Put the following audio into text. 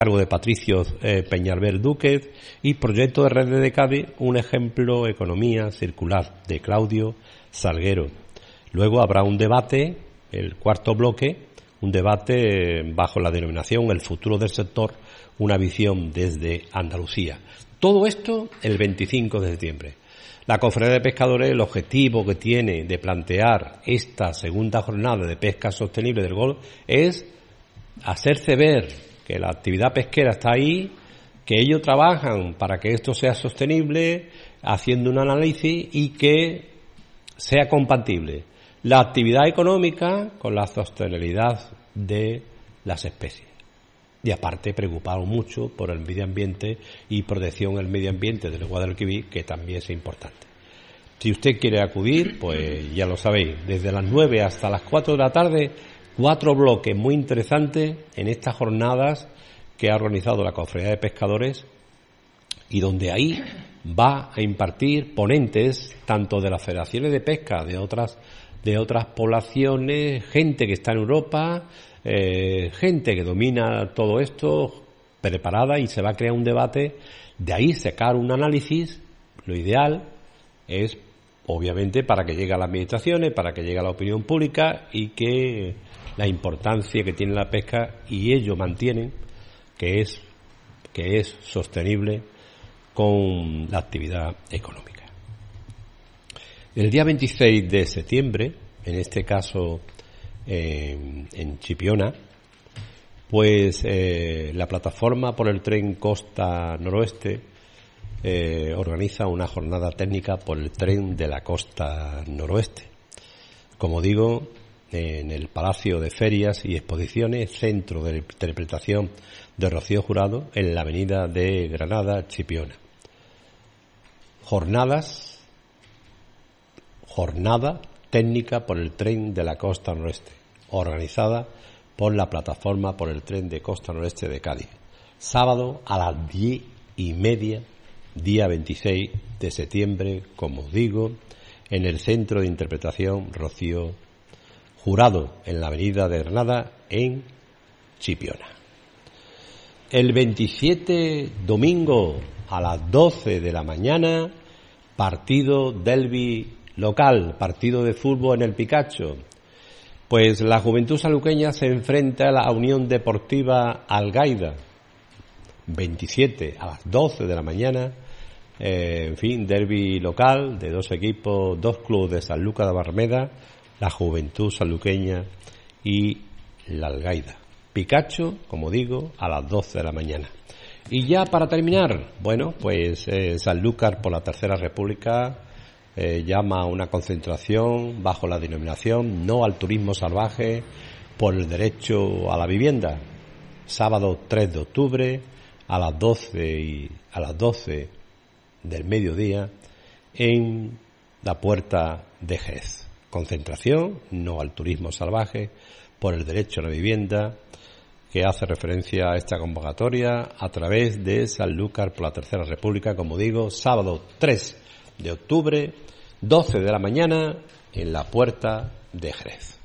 cargo de Patricio Peñalver Duque, y Proyecto de Redes de Cádiz, un ejemplo, economía circular, de Claudio Salguero. Luego habrá un debate, el cuarto bloque, un debate bajo la denominación El futuro del sector, una visión desde Andalucía. Todo esto el 25 de septiembre. La Cofradía de Pescadores, el objetivo que tiene de plantear esta segunda jornada de pesca sostenible del Golfo es hacerse ver que la actividad pesquera está ahí, que ellos trabajan para que esto sea sostenible, haciendo un análisis y que sea compatible la actividad económica con la sostenibilidad de las especies. Y aparte preocupados mucho por el medio ambiente y protección del medio ambiente del Guadalquivir, que también es importante. Si usted quiere acudir, pues ya lo sabéis, desde las 9 hasta las 4 de la tarde, 4 bloques muy interesantes en estas jornadas que ha organizado la Cofradía de Pescadores, y donde ahí va a impartir ponentes tanto de las federaciones de pesca de otras poblaciones, gente que está en Europa, gente que domina todo esto preparada, y se va a crear un debate, de ahí sacar un análisis. Lo ideal es, obviamente, para que llegue a las administraciones, para que llegue a la opinión pública, y que la importancia que tiene la pesca, y ellos mantienen que es sostenible con la actividad económica. El día 26 de septiembre, en este caso en Chipiona, pues la plataforma por el tren Costa Noroeste organiza una jornada técnica por el tren de la Costa Noroeste. Como digo, en el Palacio de Ferias y Exposiciones, Centro de Interpretación de Rocío Jurado, en la avenida de Granada, Chipiona. Jornada técnica por el tren de la Costa Noroeste, organizada por la plataforma por el tren de Costa Noroeste de Cádiz. Sábado a las 10:30, día 26 de septiembre, como digo, en el Centro de Interpretación Rocío Jurado, en la avenida de Granada, en Chipiona. El 27, domingo, a las 12 de la mañana, partido derbi local, partido de fútbol en el Picacho. Pues la Juventud Sanluqueña se enfrenta a la Unión Deportiva Algaida. 27 a las 12 de la mañana, derbi local de dos equipos, dos clubes de Sanlúcar de Barrameda, la Juventud Sanluqueña y la Algaida. Picacho, como digo, a las 12 de la mañana. Y ya para terminar, bueno, pues Sanlúcar por la Tercera República llama a una concentración bajo la denominación No al turismo salvaje por el derecho a la vivienda. Sábado 3 de octubre a las 12 del mediodía en la Puerta de Jerez. Concentración No al turismo salvaje por el derecho a la vivienda, que hace referencia a esta convocatoria a través de Sanlúcar por la Tercera República, como digo, sábado 3 de octubre, 12 de la mañana, en la Puerta de Jerez.